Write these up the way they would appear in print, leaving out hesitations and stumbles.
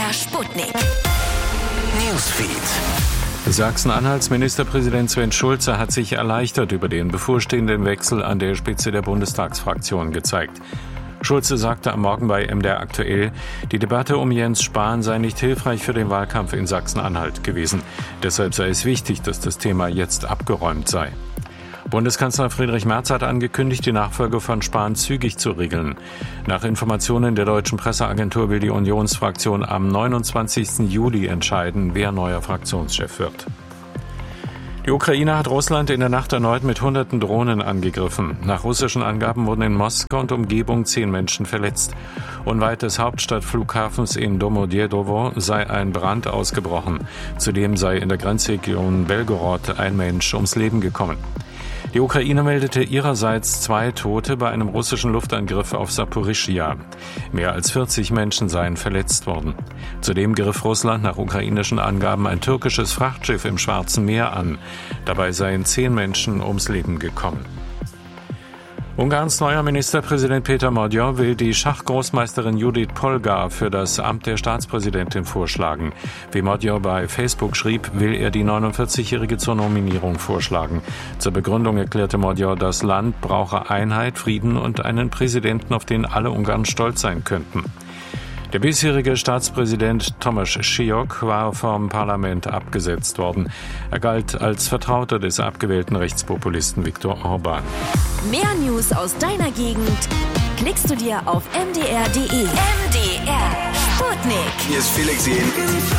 MDR Sputnik. Newsfeed. Sachsen-Anhalts Ministerpräsident Sven Schulze hat sich erleichtert über den bevorstehenden Wechsel an der Spitze der Bundestagsfraktion gezeigt. Schulze sagte am Morgen bei MDR aktuell, die Debatte um Jens Spahn sei nicht hilfreich für den Wahlkampf in Sachsen-Anhalt gewesen. Deshalb sei es wichtig, dass das Thema jetzt abgeräumt sei. Bundeskanzler Friedrich Merz hat angekündigt, die Nachfolge von Spahn zügig zu regeln. Nach Informationen der deutschen Presseagentur will die Unionsfraktion am 29. Juli entscheiden, wer neuer Fraktionschef wird. Die Ukraine hat Russland in der Nacht erneut mit hunderten Drohnen angegriffen. Nach russischen Angaben wurden in Moskau und Umgebung 10 Menschen verletzt. Unweit des Hauptstadtflughafens in Domodedowo sei ein Brand ausgebrochen. Zudem sei in der Grenzregion Belgorod ein Mensch ums Leben gekommen. Die Ukraine meldete ihrerseits 2 Tote bei einem russischen Luftangriff auf Saporischschja. Mehr als 40 Menschen seien verletzt worden. Zudem griff Russland nach ukrainischen Angaben ein türkisches Frachtschiff im Schwarzen Meer an. Dabei seien 10 Menschen ums Leben gekommen. Ungarns neuer Ministerpräsident Péter Magyar will die Schachgroßmeisterin Judith Polgár für das Amt der Staatspräsidentin vorschlagen. Wie Magyar bei Facebook schrieb, will er die 49-Jährige zur Nominierung vorschlagen. Zur Begründung erklärte Magyar, das Land brauche Einheit, Frieden und einen Präsidenten, auf den alle Ungarn stolz sein könnten. Der bisherige Staatspräsident Tomáš Siók war vom Parlament abgesetzt worden. Er galt als Vertrauter des abgewählten Rechtspopulisten Viktor Orbán. Mehr News aus deiner Gegend klickst du dir auf mdr.de. MDR Sputnik. Hier ist Felix Jähn.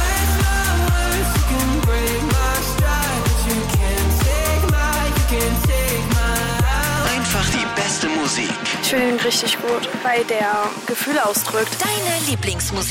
Einfach die beste Musik. Ich finde ihn richtig gut, weil der Gefühle ausdrückt. Deine Lieblingsmusik.